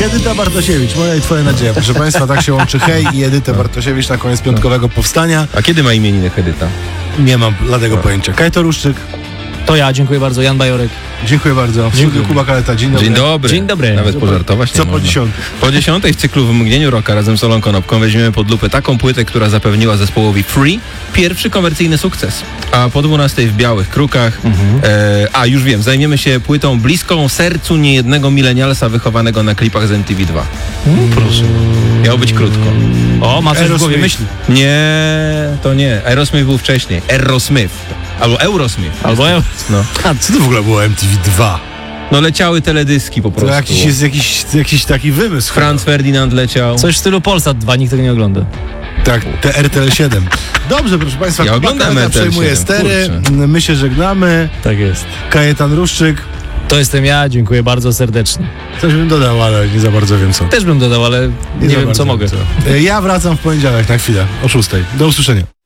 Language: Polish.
Edyta Bartosiewicz, moja i twoja nadzieja. Proszę państwa, tak się łączy Hej i Edyta Bartosiewicz na koniec piątkowego powstania. A kiedy ma imieniny Edyta? Nie mam bladego pojęcia. Kajto Ruszczyk, To ja, dziękuję bardzo, Jan Bajorek. dziękuję bardzo. W studiu Kuba Kaleta, dzień dobry. Dzień dobry. Dzień dobry. Nawet pożartować nie Co po można. 10? Po 10 w cyklu W mgnieniu roka razem z Olą Konopką weźmiemy pod lupę taką płytę, która zapewniła zespołowi Free pierwszy komercyjny sukces. A po 12 w Białych Krukach, już wiem, zajmiemy się płytą bliską sercu niejednego milenialsa wychowanego na klipach z MTV2. Proszę. Miało być krótko. O, ma coś w głowie myśli. Nie, to nie. Aerosmith był wcześniej. Aerosmith. Albo Eurosmith. Albo ja. No. A co to w ogóle było MTV2? No leciały teledyski po To prostu. jakiś taki wymysł. Franz Ferdinand leciał. Coś w stylu Polsat 2, nikt tego nie ogląda. Tak, te RTL 7. Dobrze, proszę państwa, Ja Kuba oglądam Kaleta RTL przejmuje 7, stery. kurczę. My się żegnamy. Tak jest. Kajetan Ruszczyk. To jestem ja, dziękuję bardzo serdecznie. Coś bym dodał, ale nie za bardzo wiem co. Też bym dodał, ale nie za wiem bardzo co mogę. Ja wracam w poniedziałek na chwilę, o 6:00. Do usłyszenia.